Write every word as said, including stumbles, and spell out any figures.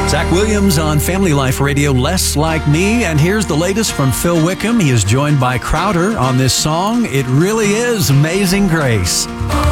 Zach Williams on Family Life Radio, Less Like Me. And here's the latest from Phil Wickham. He is joined by Crowder on this song. It really is Amazing Grace.